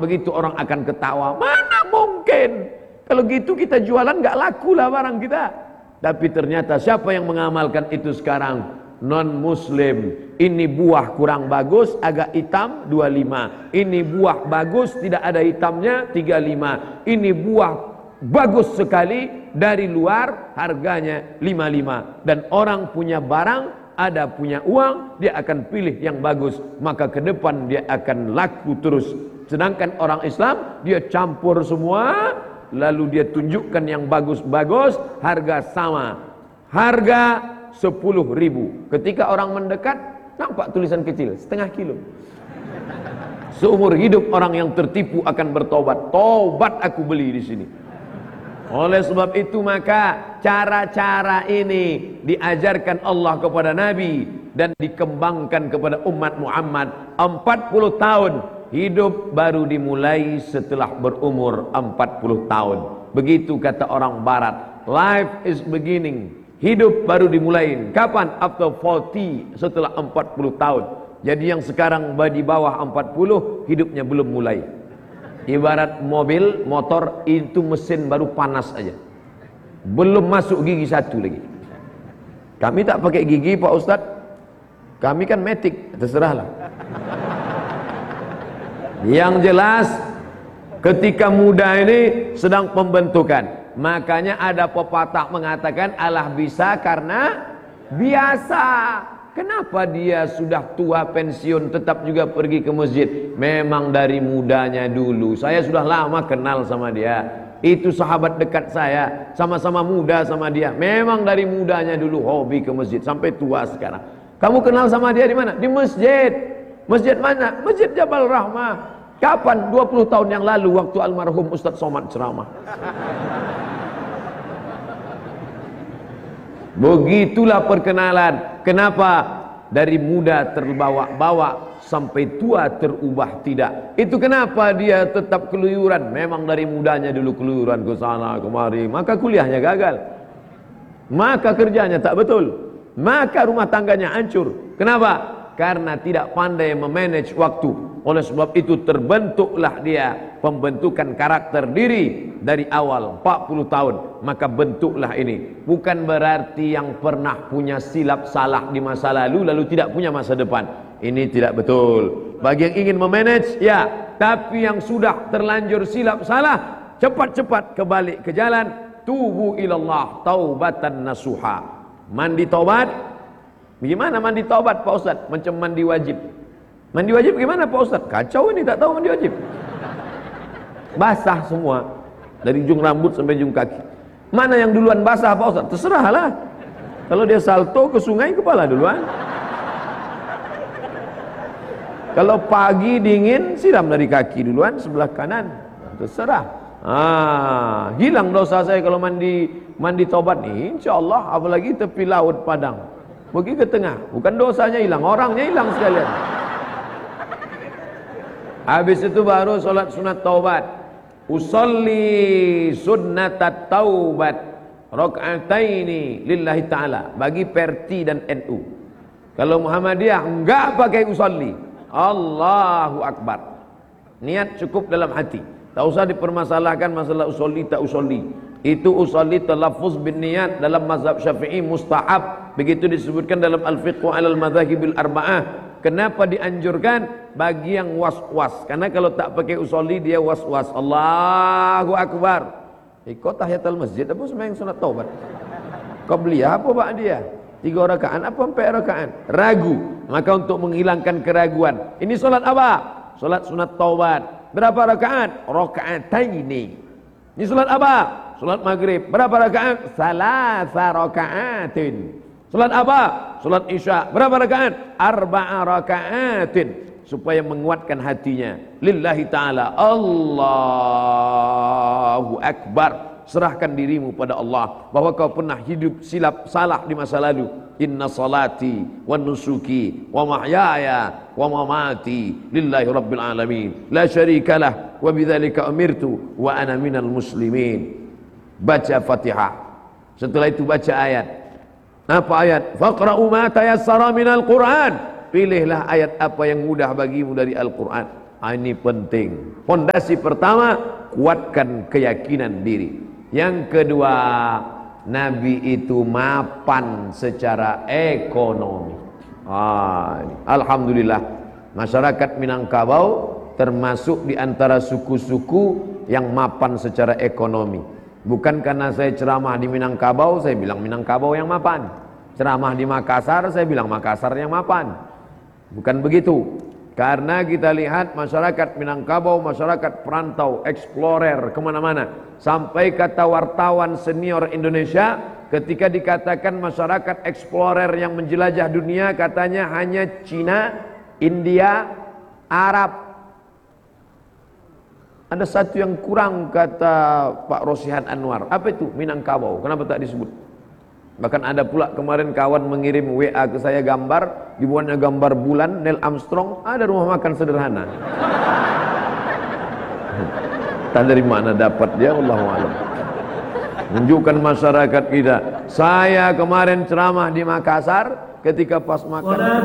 begitu orang akan ketawa. Mana mungkin? Kalau gitu kita jualan nggak laku lah barang kita. Tapi ternyata siapa yang mengamalkan itu sekarang? Non muslim. Ini buah kurang bagus, agak hitam 25. Ini buah bagus, tidak ada hitamnya 35. Ini buah bagus sekali dari luar, harganya 55. Dan orang punya barang, ada punya uang, dia akan pilih yang bagus, maka ke depan dia akan laku terus. Sedangkan orang Islam dia campur semua, lalu dia tunjukkan yang bagus-bagus, harga sama, harga 10.000. Ketika orang mendekat, nampak tulisan kecil, setengah kilo. Seumur hidup orang yang tertipu akan bertobat. Tobat aku beli di sini. Oleh sebab itu maka cara-cara ini diajarkan Allah kepada Nabi dan dikembangkan kepada umat Muhammad. 40 tahun hidup baru dimulai setelah berumur 40 tahun. Begitu kata orang barat, life is beginning. Hidup baru dimulai. Kapan? After 40, setelah 40 tahun. Jadi yang sekarang di bawah 40 hidupnya belum mulai. Ibarat mobil, motor itu mesin baru panas aja, belum masuk gigi satu lagi. Kami tak pakai gigi Pak Ustadz, kami kan matic, terserahlah. Yang jelas ketika muda ini sedang pembentukan. Makanya ada pepatah mengatakan Allah bisa karena biasa. Kenapa dia sudah tua pensiun tetap juga pergi ke masjid? Memang dari mudanya dulu. Saya sudah lama kenal sama dia. Itu sahabat dekat saya, sama-sama muda sama dia. Memang dari mudanya dulu hobi ke masjid sampai tua sekarang. Kamu kenal sama dia di mana? Di masjid. Masjid mana? Masjid Jabal Rahmah. Kapan? 20 tahun yang lalu waktu almarhum Ustadz Somad ceramah. Begitulah perkenalan. Kenapa? Dari muda terbawa-bawa sampai tua terubah tidak. Itu kenapa dia tetap keluyuran. Memang dari mudanya dulu keluyuran ke sana kemari, maka kuliahnya gagal, maka kerjanya tak betul, maka rumah tangganya hancur. Kenapa? Karena tidak pandai memanage waktu. Oleh sebab itu terbentuklah dia, pembentukan karakter diri dari awal 40 tahun. Maka bentuklah ini. Bukan berarti yang pernah punya silap salah di masa lalu tidak punya masa depan. Ini tidak betul. Bagi yang ingin memanage, ya. Tapi yang sudah terlanjur silap salah, cepat-cepat kembali ke jalan. Tubu ilallah taubatan nasuha. Mandi taubat. Gimana mandi taubat Pak Ustadz? Macam mandi wajib. Mandi wajib gimana Pak Ustadz? Kacau ini, tak tahu mandi wajib. Basah semua, dari ujung rambut sampai ujung kaki. Mana yang duluan basah Pak Ustadz? Terserahlah. Kalau dia salto ke sungai, kepala duluan. Kalau pagi dingin, siram dari kaki duluan, sebelah kanan. Terserah. Hilang dosa saya kalau mandi taubat nih, insya Allah. Apalagi tepi laut Padang, pergi ke tengah, bukan dosanya hilang, orangnya hilang sekalian. Habis itu baru sholat sunat taubat. Usolli sunnatat taubat raka'ataini lillahi ta'ala. Bagi Perti dan NU. Kalau Muhammadiyah enggak pakai usolli. Allahu Akbar. Niat cukup dalam hati. Tak usah dipermasalahkan masalah usolli tak usolli. Itu usolli talaffuz bin niat dalam mazhab Syafi'i mustahab. Begitu disebutkan dalam Al-Fiqhu 'alal Madzahibil Arba'ah. Kenapa dianjurkan? Bagi yang was-was. Karena kalau tak pakai usolli dia was-was. Allahu Akbar. Kau tahiyatul masjid apa sembahyang sunat taubat? Kau beli apa ba'diyah? 3 rakaat apa 4 rakaat? Ragu. Maka untuk menghilangkan keraguan, ini solat apa? Solat sunat taubat. Berapa rakaat? Raka'ataini. Ini solat apa? Solat maghrib. Berapa rakaat? Salasa raka'atin. Solat apa? Solat isya. Berapa rakaat? 4 raka'atin. Supaya menguatkan hatinya lillahi ta'ala. Allahu Akbar. Serahkan dirimu pada Allah, bahwa kau pernah hidup silap salah di masa lalu. Inna salati wa nusuki wa mahyaya wa mamati lillahi rabbil alamin la syarikalah wa bidzalika umirtu wa ana minal muslimin. Baca Fatihah, setelah itu baca ayat. Apa ayat? Faqra'u ma tayassara minal Qur'an. Pilihlah ayat apa yang mudah bagimu dari Al-Quran. Ini penting. Fondasi pertama, kuatkan keyakinan diri. Yang kedua, Nabi itu mapan secara ekonomi. Alhamdulillah, masyarakat Minangkabau termasuk di antara suku-suku yang mapan secara ekonomi. Bukan karena saya ceramah di Minangkabau, saya bilang Minangkabau yang mapan. Ceramah di Makassar, saya bilang Makassar yang mapan. Bukan begitu. Karena kita lihat masyarakat Minangkabau, masyarakat perantau, explorer kemana-mana. Sampai kata wartawan senior Indonesia, ketika dikatakan masyarakat explorer yang menjelajah dunia, katanya hanya Cina, India, Arab. Ada satu yang kurang, kata Pak Rosihan Anwar. Apa itu? Minangkabau. Kenapa tak disebut? Bahkan ada pula kemarin kawan mengirim WA ke saya gambar, dibuatnya gambar bulan, Neil Armstrong, ada rumah makan sederhana. Tak dari mana dapat dia, Allahu a'lam. Menunjukkan masyarakat kita. Saya kemarin ceramah di Makassar, ketika pas makan